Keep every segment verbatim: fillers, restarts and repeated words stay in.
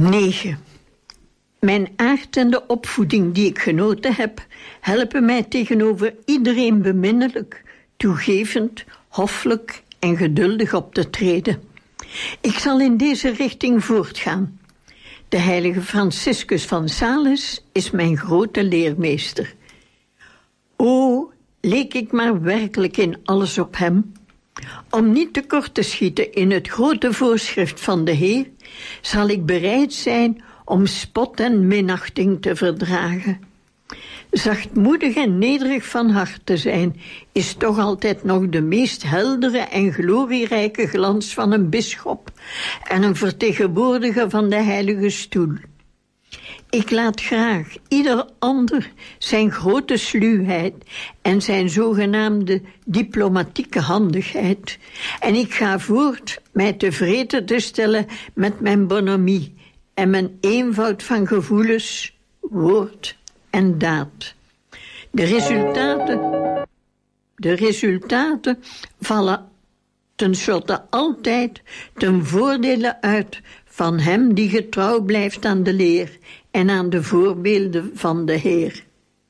negen. Mijn aard en de opvoeding die ik genoten heb, helpen mij tegenover iedereen beminnelijk, toegevend, hoffelijk en geduldig op te treden. Ik zal in deze richting voortgaan. De heilige Franciscus van Sales is mijn grote leermeester. O, leek ik maar werkelijk in alles op hem. Om niet tekort te schieten in het grote voorschrift van de Heer, zal ik bereid zijn om spot en minachting te verdragen. Zachtmoedig en nederig van hart te zijn, is toch altijd nog de meest heldere en glorierijke glans van een bisschop en een vertegenwoordiger van de heilige stoel. Ik laat graag ieder ander zijn grote sluwheid en zijn zogenaamde diplomatieke handigheid, en ik ga voort mij tevreden te stellen met mijn bonhomie en mijn eenvoud van gevoelens, woord en daad. De resultaten, de resultaten vallen tenslotte altijd ten voordele uit van hem die getrouw blijft aan de leer en aan de voorbeelden van de Heer.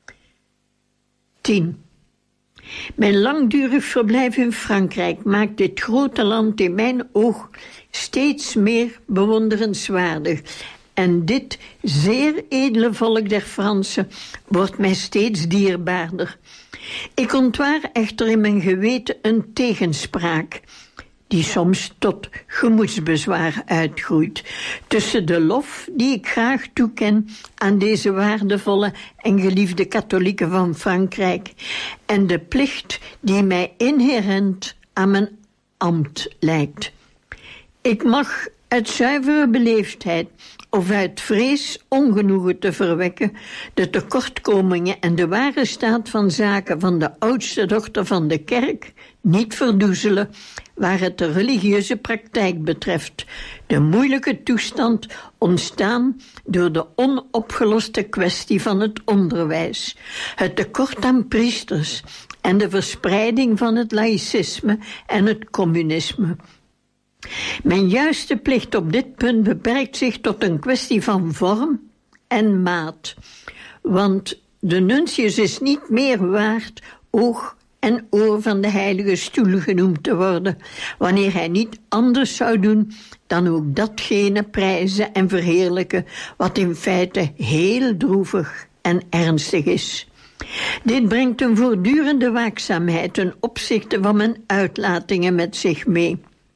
tien. Mijn langdurig verblijf in Frankrijk maakt dit grote land in mijn oog steeds meer bewonderenswaardig. En dit zeer edele volk der Fransen wordt mij steeds dierbaarder. Ik ontwaar echter in mijn geweten een tegenspraak, die soms tot gemoedsbezwaar uitgroeit, tussen de lof die ik graag toeken aan deze waardevolle en geliefde katholieken van Frankrijk en de plicht die mij inherent aan mijn ambt lijkt. Ik mag uit zuivere beleefdheid of uit vrees ongenoegen te verwekken de tekortkomingen en de ware staat van zaken van de oudste dochter van de kerk niet verdoezelen waar het de religieuze praktijk betreft, de moeilijke toestand ontstaan door de onopgeloste kwestie van het onderwijs, het tekort aan priesters en de verspreiding van het laïcisme en het communisme. Mijn juiste plicht op dit punt beperkt zich tot een kwestie van vorm en maat, want de nuntius is niet meer waard oog en oor van de heilige stoel genoemd te worden, wanneer hij niet anders zou doen dan ook datgene prijzen en verheerlijken wat in feite heel droevig en ernstig is. Dit brengt een voortdurende waakzaamheid ten opzichte van mijn uitlatingen met zich mee.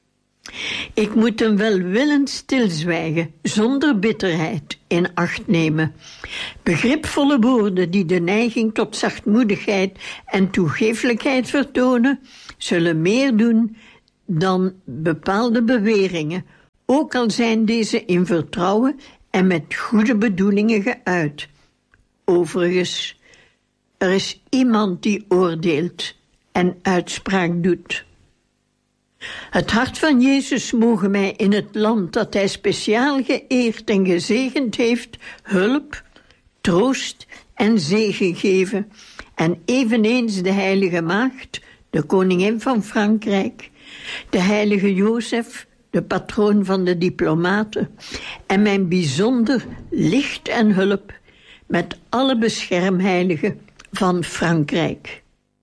Ik moet een welwillend stilzwijgen, zonder bitterheid, in acht nemen. Begripvolle woorden die de neiging tot zachtmoedigheid en toegeeflijkheid vertonen, zullen meer doen dan bepaalde beweringen, ook al zijn deze in vertrouwen en met goede bedoelingen geuit. Overigens, er is iemand die oordeelt en uitspraak doet. Het hart van Jezus mogen mij in het land dat hij speciaal geëerd en gezegend heeft, hulp, troost en zegen geven. En eveneens de heilige maagd, de koningin van Frankrijk, de heilige Jozef, de patroon van de diplomaten, en mijn bijzonder licht en hulp met alle beschermheiligen van Frankrijk.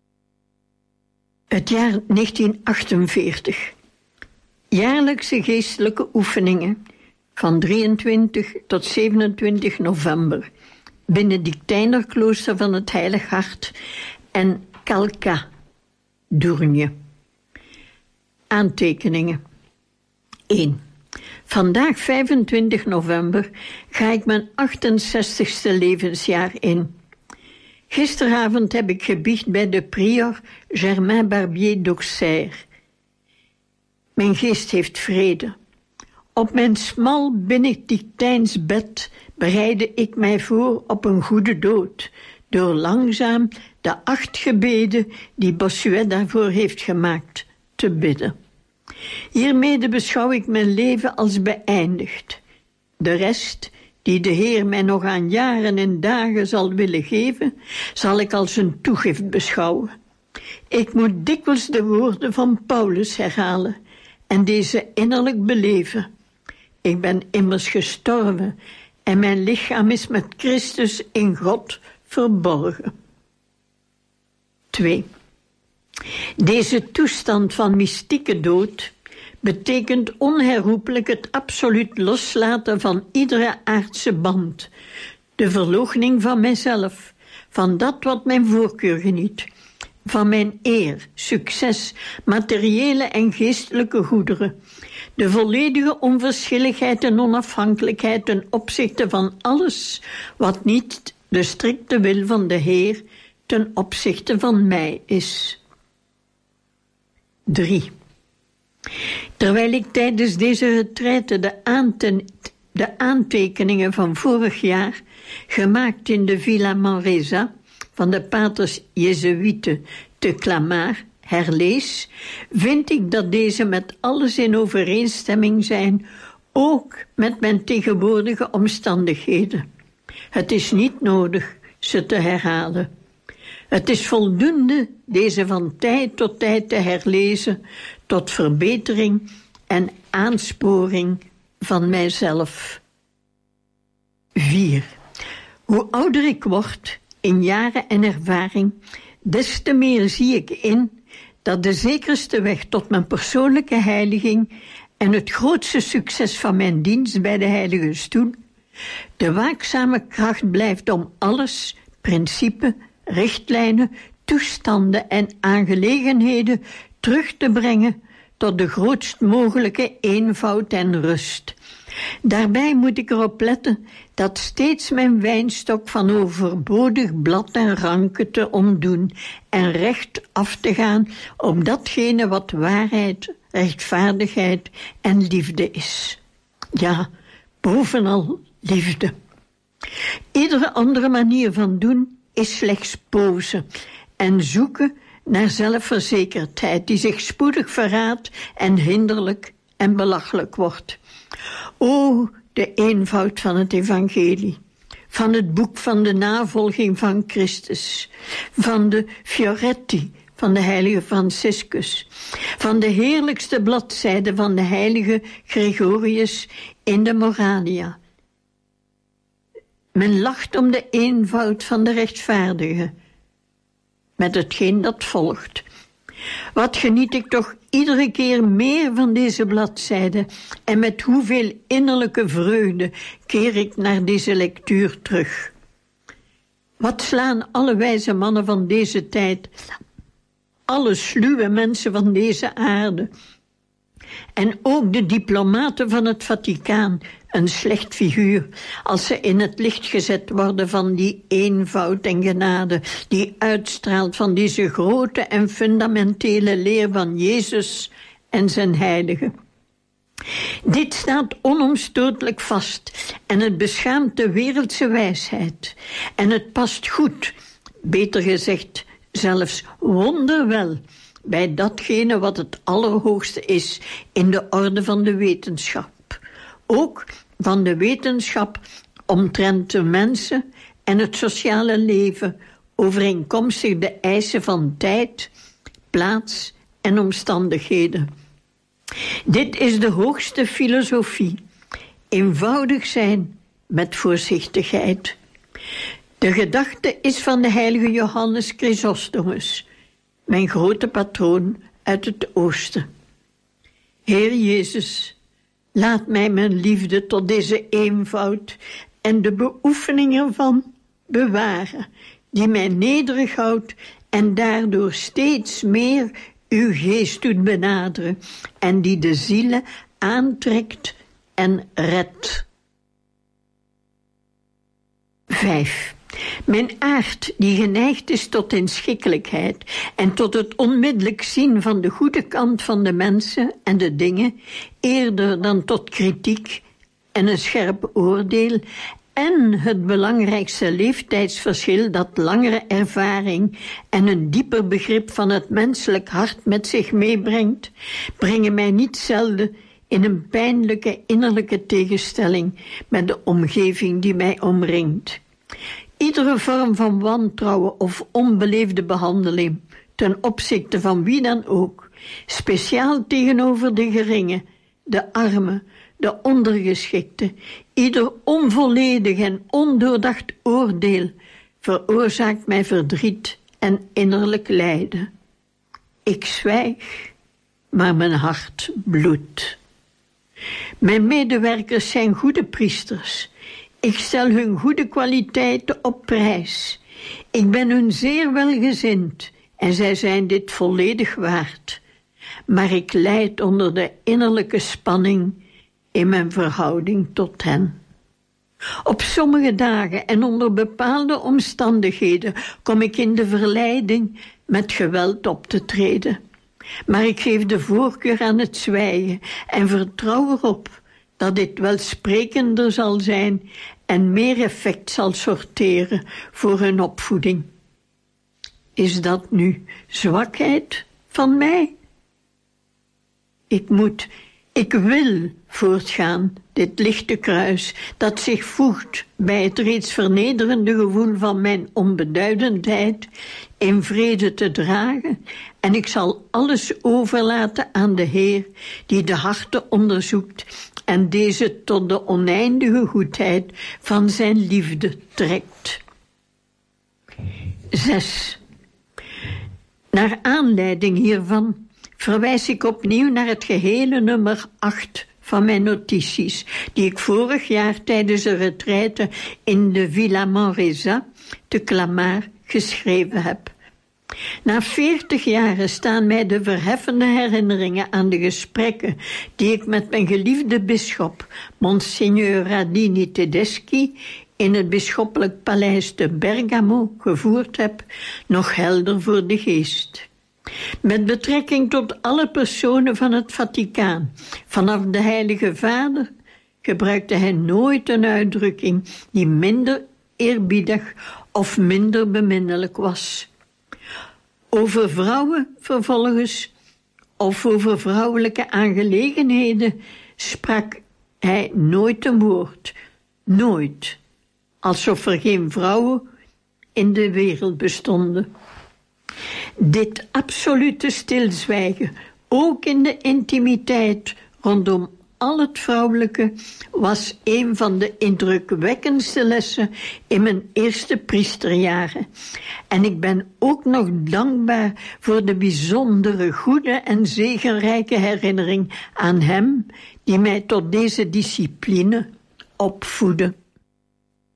Het jaar negentien achtenveertig. Jaarlijkse geestelijke oefeningen van drieëntwintig tot zevenentwintig november. Benedictijnerklooster van het Heilig Hart en Calca, Doornje. Aantekeningen. één. Vandaag vijfentwintig november ga ik mijn achtenzestigste levensjaar in. Gisteravond heb ik gebiecht bij de prior Germain Barbier d'Auxerre. Mijn geest heeft vrede. Op mijn smal Benedictijns bed bereidde ik mij voor op een goede dood, door langzaam de acht gebeden die Bossuet daarvoor heeft gemaakt, te bidden. Hiermede beschouw ik mijn leven als beëindigd. De rest, die de Heer mij nog aan jaren en dagen zal willen geven, zal ik als een toegift beschouwen. Ik moet dikwijls de woorden van Paulus herhalen en deze innerlijk beleven. Ik ben immers gestorven en mijn lichaam is met Christus in God verborgen. twee. Deze toestand van mystieke dood betekent onherroepelijk het absoluut loslaten van iedere aardse band, de verloochening van mijzelf, van dat wat mijn voorkeur geniet, van mijn eer, succes, materiële en geestelijke goederen, de volledige onverschilligheid en onafhankelijkheid ten opzichte van alles wat niet de strikte wil van de Heer ten opzichte van mij is. drie. Terwijl ik tijdens deze retraite de, aanten, de aantekeningen van vorig jaar, gemaakt in de Villa Manresa van de paters Jezuïeten te Clamart, herlees, vind ik dat deze met alles in overeenstemming zijn, ook met mijn tegenwoordige omstandigheden. Het is niet nodig ze te herhalen. Het is voldoende deze van tijd tot tijd te herlezen tot verbetering en aansporing van mijzelf. vier. Hoe ouder ik word, in jaren en ervaring, des te meer zie ik in dat de zekerste weg tot mijn persoonlijke heiliging en het grootste succes van mijn dienst bij de Heilige Stoel de waakzame kracht blijft om alles, principe, richtlijnen, toestanden en aangelegenheden terug te brengen tot de grootst mogelijke eenvoud en rust. Daarbij moet ik erop letten dat steeds mijn wijnstok van overbodig blad en ranke te ontdoen en recht af te gaan op datgene wat waarheid, rechtvaardigheid en liefde is. Ja, bovenal liefde. Iedere andere manier van doen is slechts pose en zoeken naar zelfverzekerdheid die zich spoedig verraadt en hinderlijk en belachelijk wordt. O, de eenvoud van het evangelie, van het boek van de navolging van Christus, van de Fioretti van de heilige Franciscus, van de heerlijkste bladzijde van de heilige Gregorius in de Moralia. Men lacht om de eenvoud van de rechtvaardige, met hetgeen dat volgt. Wat geniet ik toch iedere keer meer van deze bladzijde en met hoeveel innerlijke vreugde keer ik naar deze lectuur terug. Wat slaan alle wijze mannen van deze tijd, alle sluwe mensen van deze aarde en ook de diplomaten van het Vaticaan een slecht figuur als ze in het licht gezet worden van die eenvoud en genade die uitstraalt van deze grote en fundamentele leer van Jezus en zijn heiligen. Dit staat onomstotelijk vast en het beschaamt de wereldse wijsheid en het past goed, beter gezegd zelfs wonderwel, bij datgene wat het allerhoogste is in de orde van de wetenschap. Ook van de wetenschap omtrent de mensen en het sociale leven, overeenkomstig de eisen van tijd, plaats en omstandigheden. Dit is de hoogste filosofie, eenvoudig zijn met voorzichtigheid. De gedachte is van de heilige Johannes Chrysostomus, mijn grote patroon uit het oosten. Heer Jezus, laat mij mijn liefde tot deze eenvoud en de beoefening ervan bewaren, die mij nederig houdt en daardoor steeds meer uw geest doet benaderen en die de zielen aantrekt en redt. Vijf. Mijn aard, die geneigd is tot inschikkelijkheid en tot het onmiddellijk zien van de goede kant van de mensen en de dingen, eerder dan tot kritiek en een scherp oordeel, en het belangrijkste leeftijdsverschil dat langere ervaring en een dieper begrip van het menselijk hart met zich meebrengt, brengen mij niet zelden in een pijnlijke innerlijke tegenstelling met de omgeving die mij omringt. Iedere vorm van wantrouwen of onbeleefde behandeling ten opzichte van wie dan ook, speciaal tegenover de geringen, de armen, de ondergeschikte. Ieder onvolledig en ondoordacht oordeel veroorzaakt mij verdriet en innerlijk lijden. Ik zwijg, maar mijn hart bloedt. Mijn medewerkers zijn goede priesters. Ik stel hun goede kwaliteiten op prijs. Ik ben hun zeer welgezind en zij zijn dit volledig waard. Maar ik lijd onder de innerlijke spanning in mijn verhouding tot hen. Op sommige dagen en onder bepaalde omstandigheden kom ik in de verleiding met geweld op te treden. Maar ik geef de voorkeur aan het zwijgen en vertrouw erop dat dit welsprekender zal zijn en meer effect zal sorteren voor hun opvoeding. Is dat nu zwakheid van mij? Ik moet, ik wil voortgaan, dit lichte kruis dat zich voegt bij het reeds vernederende gevoel van mijn onbeduidendheid, in vrede te dragen, en ik zal alles overlaten aan de Heer, die de harten onderzoekt en deze tot de oneindige goedheid van zijn liefde trekt. Zes. Naar aanleiding hiervan verwijs ik opnieuw naar het gehele nummer acht van mijn notities, die ik vorig jaar tijdens een retraite in de Villa Manresa te Clamart geschreven heb. Na veertig jaren staan mij de verheffende herinneringen aan de gesprekken die ik met mijn geliefde bisschop, Monsignor Radini Tedeschi, in het bisschoppelijk paleis te Bergamo gevoerd heb, nog helder voor de geest. Met betrekking tot alle personen van het Vaticaan, vanaf de Heilige Vader, gebruikte hij nooit een uitdrukking die minder eerbiedig of minder beminnelijk was. Over vrouwen vervolgens, of over vrouwelijke aangelegenheden, sprak hij nooit een woord, nooit, alsof er geen vrouwen in de wereld bestonden. Dit absolute stilzwijgen, ook in de intimiteit rondom al het vrouwelijke, was een van de indrukwekkendste lessen in mijn eerste priesterjaren. En ik ben ook nog dankbaar voor de bijzondere, goede en zegenrijke herinnering aan hem, die mij tot deze discipline opvoedde.